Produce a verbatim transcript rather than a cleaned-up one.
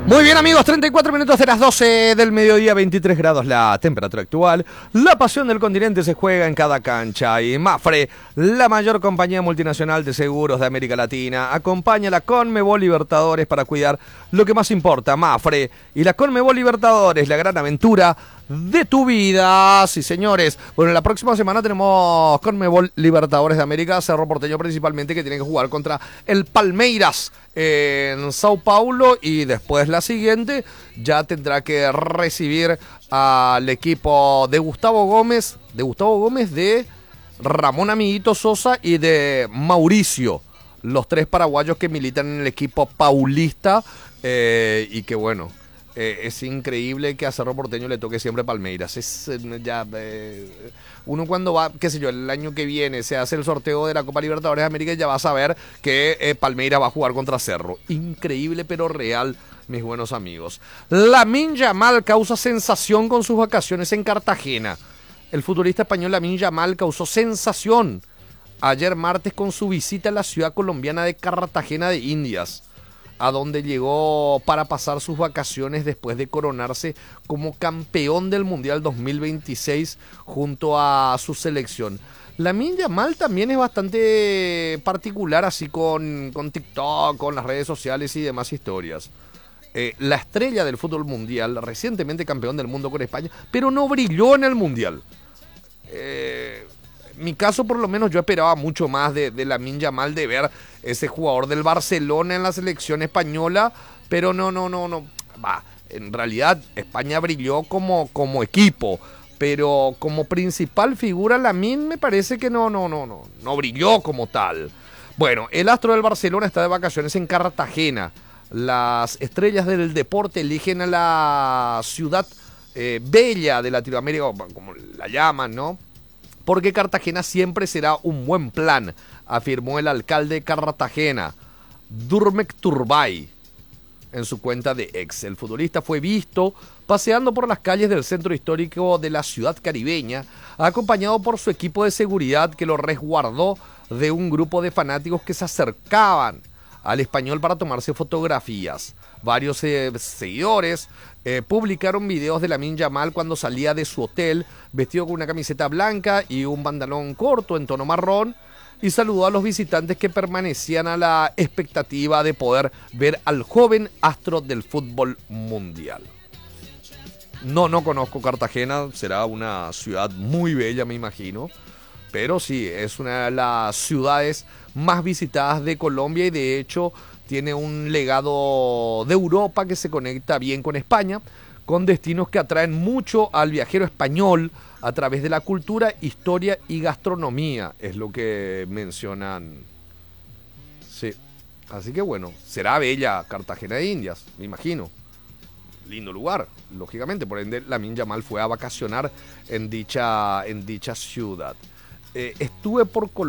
Muy bien, amigos, treinta y cuatro minutos de las doce del mediodía, veintitrés grados la temperatura actual. La pasión del continente se juega en cada cancha y Mapfre, la mayor compañía multinacional de seguros de América Latina, acompaña a la Conmebol Libertadores para cuidar lo que más importa. Mapfre y la Conmebol Libertadores, la gran aventura de tu vida. Sí, señores. Bueno, la próxima semana tenemos Conmebol Libertadores de América, Cerro Porteño principalmente, que tiene que jugar contra el Palmeiras en Sao Paulo, y después la siguiente ya tendrá que recibir al equipo de Gustavo Gómez, de Gustavo Gómez, de Ramón Amiguito Sosa y de Mauricio, los tres paraguayos que militan en el equipo paulista, eh, y que bueno, Eh, es increíble que a Cerro Porteño le toque siempre Palmeiras. Es eh, ya eh, uno cuando va, qué sé yo, el año que viene se hace el sorteo de la Copa Libertadores de América y ya va a saber que eh, Palmeiras va a jugar contra Cerro. Increíble pero real, mis buenos amigos. Lamine Yamal causa sensación con sus vacaciones en Cartagena. El futbolista español Lamine Yamal causó sensación ayer martes con su visita a la ciudad colombiana de Cartagena de Indias, a donde llegó para pasar sus vacaciones después de coronarse como campeón del Mundial dos mil veintiséis junto a su selección. Lamine Yamal también es bastante particular, así con, con TikTok, con las redes sociales y demás historias. Eh, la estrella del fútbol mundial, recientemente campeón del mundo con España, pero no brilló en el Mundial. Eh... mi caso, por lo menos, yo esperaba mucho más de, de Lamine Yamal, de ver ese jugador del Barcelona en la selección española, pero no, no, no, no, va, en realidad España brilló como, como equipo, pero como principal figura Lamine me parece que no, no, no, no, no brilló como tal. Bueno, el astro del Barcelona está de vacaciones en Cartagena. Las estrellas del deporte eligen a la ciudad eh, bella de Latinoamérica, como la llaman, ¿no? Porque Cartagena siempre será un buen plan, afirmó el alcalde de Cartagena, Durmek Turbay, en su cuenta de X. El futbolista fue visto paseando por las calles del centro histórico de la ciudad caribeña, acompañado por su equipo de seguridad que lo resguardó de un grupo de fanáticos que se acercaban al español para tomarse fotografías. Varios eh, seguidores eh, publicaron videos de Lamine Yamal cuando salía de su hotel vestido con una camiseta blanca y un pantalón corto en tono marrón, y saludó a los visitantes que permanecían a la expectativa de poder ver al joven astro del fútbol mundial. No, no conozco Cartagena, será una ciudad muy bella, me imagino. Pero sí, es una de las ciudades más visitadas de Colombia y de hecho tiene un legado de Europa que se conecta bien con España, con destinos que atraen mucho al viajero español a través de la cultura, historia y gastronomía, es lo que mencionan. Sí, así que bueno, será bella Cartagena de Indias, me imagino. Lindo lugar, lógicamente, por ende Lamine Yamal fue a vacacionar en dicha, en dicha ciudad. Eh, estuve por Colombia.